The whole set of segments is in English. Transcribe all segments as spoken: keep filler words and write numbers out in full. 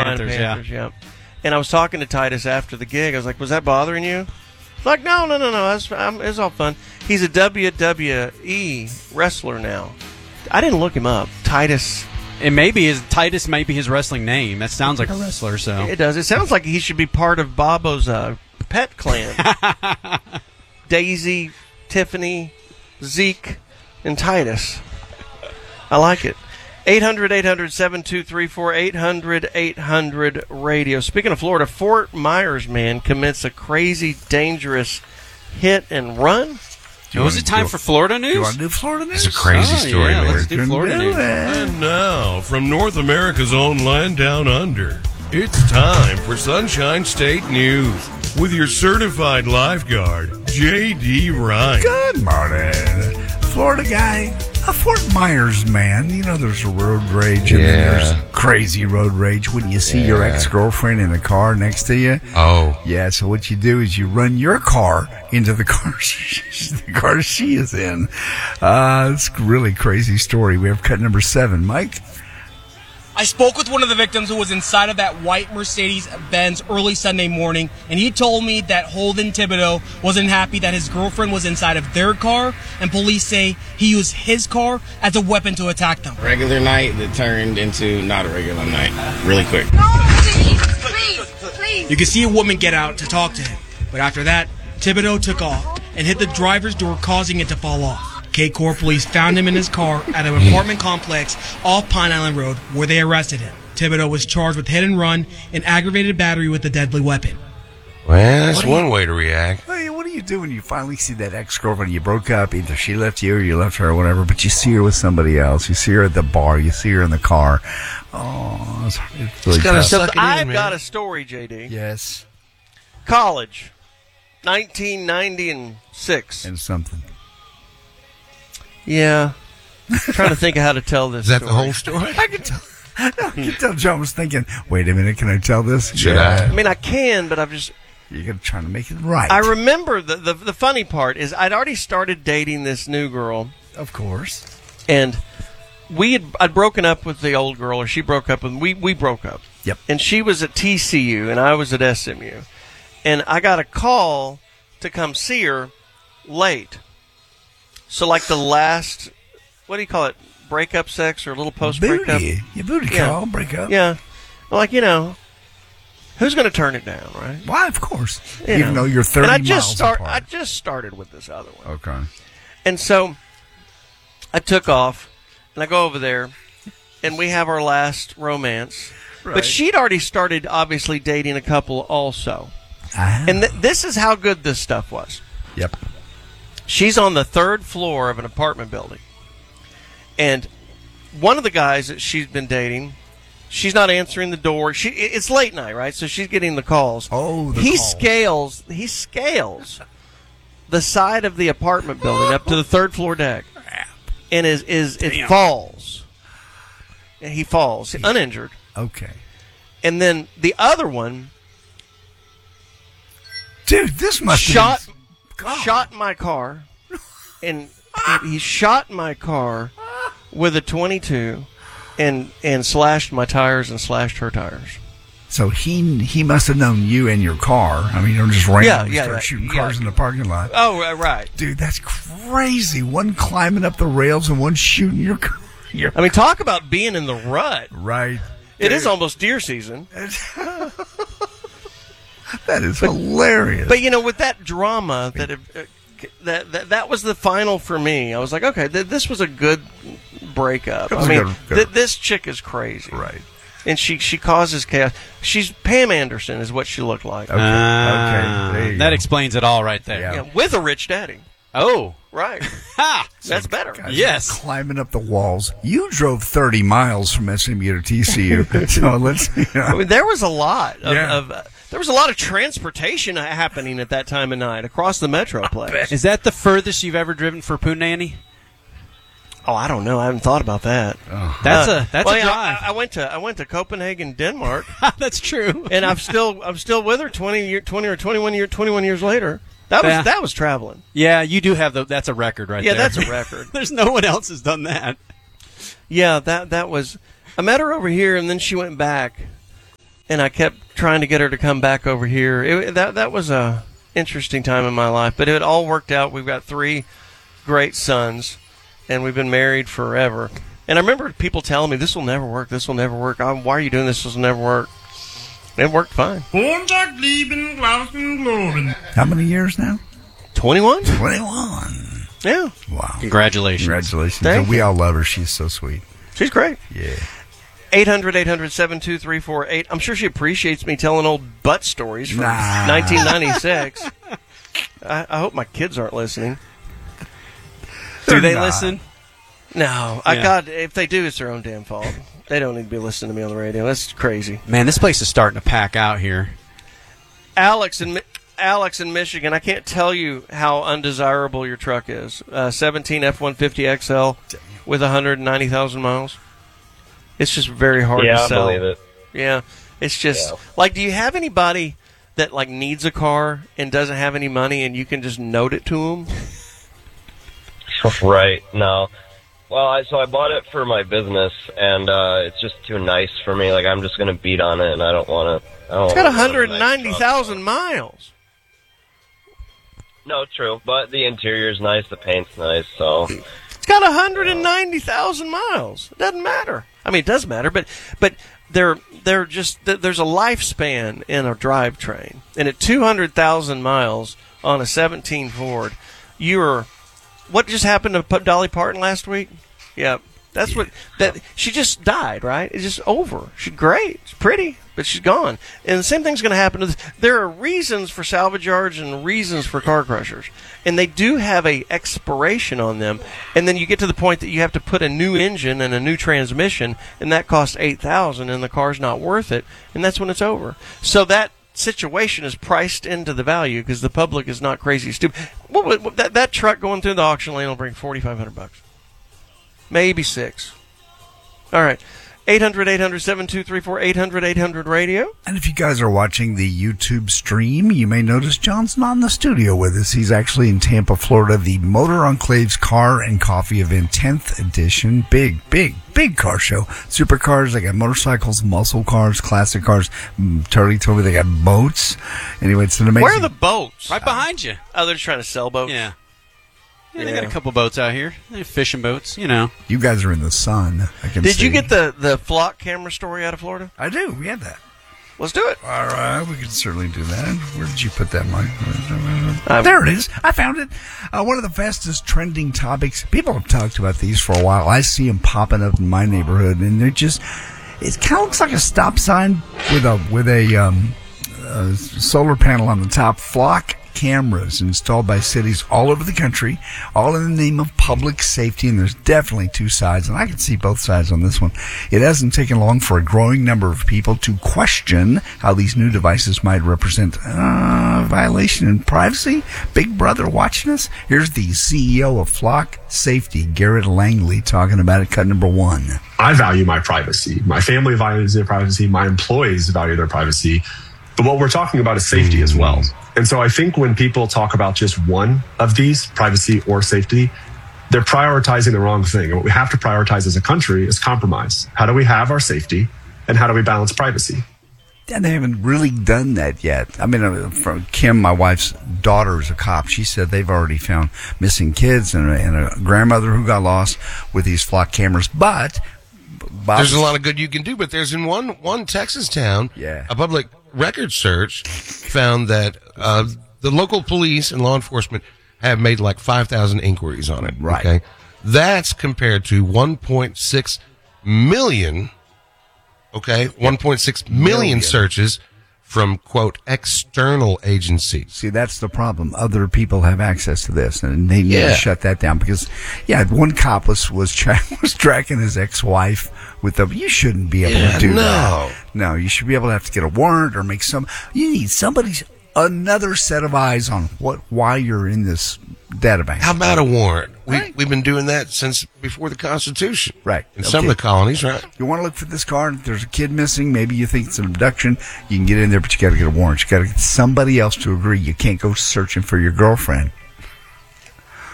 Panthers, Panthers, yeah. yeah. And I was talking to Titus after the gig. I was like, was that bothering you? He's like, no, no, no, no. It's, I'm, it's all fun. He's a W W E wrestler now. I didn't look him up. Titus. And maybe his Titus might be his wrestling name. That sounds like a wrestler, so. It does. It sounds like he should be part of Bobo's uh, pet clan. Daisy, Tiffany, Zeke, and Titus. I like it. eight hundred, eight hundred, seven two three four, eight hundred, eight hundred, radio. Speaking of Florida, Fort Myers man commits a crazy, dangerous hit and run. Oh, is it time for Florida news? You want to do Florida news? It's a crazy oh, story, yeah, man. Let's do Florida do news. it. And now, from North America's own land down under, it's time for Sunshine State News with your certified lifeguard, J D Ryan. Good morning. Florida guy, a Fort Myers man. You know, there's a road rage and Yeah. then there's crazy road rage when you see your Yeah. ex-girlfriend in the car next to you. Oh. Yeah, so what you do is you run your car into the car she, the car she is in. Uh, it's a really crazy story. We have cut number seven. Mike? I spoke with one of the victims who was inside of that white Mercedes-Benz early Sunday morning, and he told me that Holden Thibodeau wasn't happy that his girlfriend was inside of their car, and police say he used his car as a weapon to attack them. Regular night that turned into not a regular night really quick. No, please, please, please. You can see a woman get out to talk to him, but after that, Thibodeau took off and hit the driver's door, causing it to fall off. Cape Coral police found him in his car at an apartment complex off Pine Island Road, where they arrested him. Thibodeau was charged with hit and run and aggravated battery with a deadly weapon. Well, that's What do one you- way to react. Hey, what do you do when you finally see that ex-girlfriend? You broke up, either she left you or you left her or whatever, but you see her with somebody else. You see her at the bar. You see her in the car. Oh, it's, it's really gotta tough. suck- So Suck it in, I've man. got a story, J D. Yes, College, nineteen ninety-six. and something. Yeah. I'm trying to think of how to tell this Is that story. the whole story? I can tell. I can tell John was thinking, wait a minute, can I tell this? Should I I? mean, I can, but I've just... You're going to try to make it right. I remember the, the the funny part is I'd already started dating this new girl, Of course. and we had I'd broken up with the old girl, or she broke up with we we broke up. Yep. And she was at T C U, and I was at S M U, and I got a call to come see her late. So like the last, what do you call it, breakup sex or a little post breakup? Booty. Your booty Yeah. call, break up. Yeah. Like, you know, who's going to turn it down, right? Why, of course. You Even know. though you're thirty and I miles just start, apart. I just started with this other one. Okay. And so I took off, and I go over there, and we have our last romance. Right. But she'd already started, obviously, dating a couple also. Ah. And th- this is how good this stuff was. Yep. She's on the third floor of an apartment building. And one of the guys that she's been dating, she's not answering the door. She It's late night, right? So she's getting the calls. Oh, the he calls. scales. He scales the side of the apartment building up to the third floor deck, and is is it falls. And he falls uninjured. Okay. And then the other one Dude, this must shot have God. shot my car, and he, he shot my car with a twenty-two, and and slashed my tires and slashed her tires. So he he must have known you and your car. I mean, you don't just randomly yeah, start yeah, shooting yeah. cars in the parking lot. Oh, right, right. Dude, that's crazy. One climbing up the rails and one shooting your car. Your I mean, talk about being in the rut. right. It is almost deer season. That is hilarious. But you know, with that drama, that it, uh, that, that that was the final for me. I was like, okay, th- this was a good breakup. It was I a mean, good- good- th- this chick is crazy, right. and she she causes chaos. She's Pam Anderson, is what she looked like. Okay. Ah, okay. There you that go. explains it all right there. Yeah. Yeah, with a rich daddy. Oh. Right. Ha! That's better. Guys Yes. are climbing up the walls. You drove thirty miles from S M U to T C U. So let's, you know. I mean, there was a lot of, Yeah. of uh, there was a lot of transportation happening at that time of night across the Metroplex. Is that the furthest you've ever driven for Punani? Oh, I don't know. I haven't thought about that. That's Uh, a that's well, a yeah, drive. I, I went to I went to Copenhagen, Denmark, That's true. and I'm still I'm still with her twenty year twenty or twenty-one year twenty-one years later. That was Yeah. that was traveling. Yeah, you do have the. That's a record right Yeah, there. that's a record. There's no one else has done that. Yeah, that that was. I met her over here, and then she went back, and I kept trying to get her to come back over here. It, that that was a interesting time in my life, but it all worked out. We've got three great sons, and we've been married forever. And I remember people telling me, this will never work, this will never work. Oh, why are you doing this? This will never work. It worked fine. How many years now? twenty-one? twenty-one. Yeah. Wow. Congratulations. Congratulations. Thank And we you. all love her. She's so sweet. She's great. Yeah. eight hundred, eight hundred, seven two three four eight. I'm sure she appreciates me telling old butt stories from Nah. nineteen ninety-six. I, I hope my kids aren't listening. Do they not. listen? No. I Yeah. God, if they do, it's their own damn fault. They don't need to be listening to me on the radio. That's crazy. Man, this place is starting to pack out here. Alex in Mi- Alex in Michigan, I can't tell you how undesirable your truck is. Uh, seventeen F one fifty X L with one hundred ninety thousand miles. It's just very hard Yeah, to I sell. believe it. Yeah, it's just Yeah. like, do you have anybody that like needs a car and doesn't have any money, and you can just note it to them? Right. No. Well, I, so I bought it for my business, and uh, it's just too nice for me. Like, I'm just going to beat on it, and I don't want to. It's got one hundred ninety thousand miles. No, true, but the interior's nice, the paint's nice, so. It's got one hundred ninety thousand miles. It doesn't matter. I mean, it does matter, but but they're they're just there's a lifespan in a drivetrain, and at two hundred thousand miles on a seventeen Ford, you're. What just happened to P- Dolly Parton last week? Yeah, that's what that she just died. Right? It's just over. She's great. She's pretty, but she's gone. And the same thing's going to happen to this. There are reasons for salvage yards and reasons for car crushers, and they do have a expiration on them. And then you get to the point that you have to put a new engine and a new transmission, and that costs eight thousand, and the car's not worth it. And that's when it's over. So that situation is priced into the value because the public is not crazy stupid. What, what, what, that that truck going through the auction lane will bring forty five hundred bucks, maybe six. All right, eight hundred, eight hundred, seven two three four, eight hundred, eight hundred radio. And if you guys are watching the YouTube stream, you may notice John's not in the studio with us. He's actually in Tampa, Florida, the Motor Enclave's Car and Coffee Event, tenth edition. Big, big, big car show. Supercars, they got motorcycles, muscle cars, classic cars. Mm, Turley told me they got boats. Anyway, it's an amazing... Where are the boats? Right behind you. Oh, they're just trying to sell boats. Yeah. Yeah, they Yeah. got a couple boats out here. They're fishing boats, you know. You guys are in the sun. I can Did see. you get the, the flock camera story out of Florida? I do. We have that. Let's do it. All right, we can certainly do that. Where did you put that, Mike? I'm- There it is. I found it. Uh, one of the fastest trending topics. People have talked about these for a while. I see them popping up in my neighborhood, and they're just. It kind of looks like a stop sign with a with a, um, a solar panel on the top. Flock cameras installed by cities all over the country, all in the name of public safety, and there's definitely two sides, and I can see both sides on this one. It hasn't taken long for a growing number of people to question how these new devices might represent uh, violation in privacy. Big Brother watching us? Here's the C E O of Flock Safety, Garrett Langley, talking about it, cut number one. I value my privacy. My family values their privacy. My employees value their privacy. But what we're talking about is safety as well. And so I think when people talk about just one of these, privacy or safety, they're prioritizing the wrong thing. And what we have to prioritize as a country is compromise. How do we have our safety, and how do we balance privacy? And they haven't really done that yet. I mean, uh, from Kim, my wife's daughter is a cop. She said they've already found missing kids and a, and a grandmother who got lost with these flock cameras. But Bob, There's a lot of good you can do, but there's in one one Texas town, Yeah. a public record search found that uh, the local police and law enforcement have made like five thousand inquiries on it. Right. Okay? That's compared to one point six million, okay, one point six million Million. searches from, quote, external agencies. See, that's the problem. Other people have access to this, and they need Yeah. to shut that down because, yeah, one cop was was, tra- was tracking his ex-wife with the. You shouldn't be able Yeah, to do no. that. No, you should be able to have to get a warrant or make some. You need somebody's another set of eyes on what why you're in this database. How about a warrant? We, Right. We've been doing that since before the Constitution. Right. In some Okay. of the colonies, right? You want to look for this car? There's a kid missing. Maybe you think it's an abduction. You can get in there, but you got to get a warrant. You got to get somebody else to agree. You can't go searching for your girlfriend.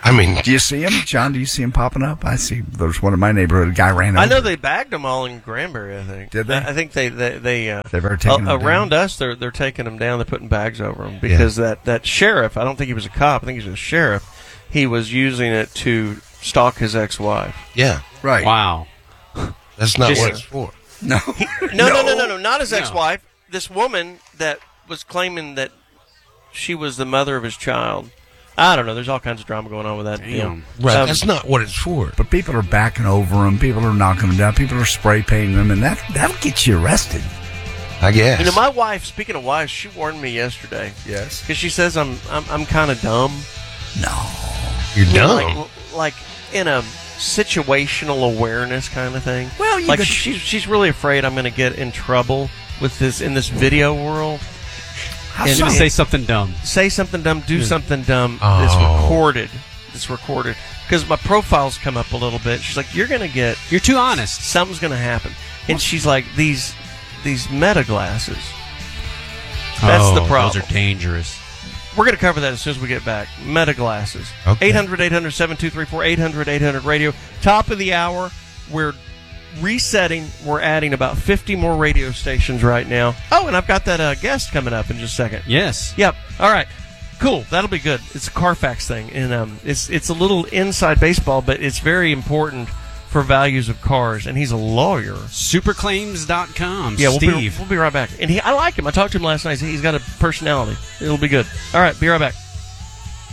I mean, Do you see him, John? Do you see him popping up? I see. There's one in my neighborhood. A guy ran over. I know they bagged them all in Granbury. I think. Did they? I I think they they, they uh, They've already taken uh, them around down. us. They're they're taking them down. They're putting bags over them because that, that sheriff. I don't think he was a cop. I think he was a sheriff. He was using it to stalk his ex-wife. yeah, Right. Wow. that's not Just- what it's for. No. No, no, no, no, no, not his No. ex-wife. This woman that was claiming that she was the mother of his child. I don't know. There's all kinds of drama going on with that. Damn. deal. Right, Um, that's not what it's for. But people are backing over them. People are knocking them down. People are spray painting them, and that that'll get you arrested. I guess. You know, my wife. Speaking of wives, she warned me yesterday Yes. because she says I'm I'm, I'm kind of dumb. No. You're dumb. Like, like in a situational awareness kind of thing. Well, you like could- she's she's really afraid I'm going to get in trouble with this in this video world. How And- She's going to so? say something dumb. Say something dumb, do something dumb. Oh. That's recorded. It's recorded because my profile's come up a little bit. She's like, "You're going to get You're too honest. something's going to happen," and she's like, "These these meta glasses." That's oh, the problem. Those are dangerous. We're going to cover that as soon as we get back. Meta glasses. Okay. eight hundred, eight hundred, seven two three four, eight hundred, eight hundred radio. Top of the hour. We're resetting. We're adding about fifty more radio stations right now. Oh, and I've got that uh, guest coming up in just a second. Yes. Yep. All right. Cool. That'll be good. It's a Carfax thing, and um, it's it's a little inside baseball, but it's very important for values of cars. And he's a lawyer. Superclaims dot com. Yeah, we'll be, Steve. we'll be right back. And he, I like him. I talked to him last night. He's got a personality. It'll be good. All right. Be right back.